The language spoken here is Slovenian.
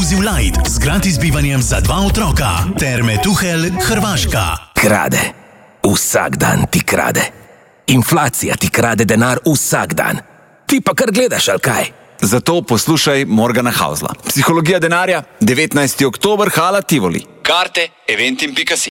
Inclusive Light z gratis bivanjem za 2 otroka. Terme Tuhelj, Hrvaška. Krade. Vsak dan ti krade. Inflacija ti krade denar vsak dan. Ti pa kar gledaš, ali kaj? Zato poslušaj Morgana Hausla. Psihologija denarja, 19. oktober, Hala Tivoli. Karte eventim.si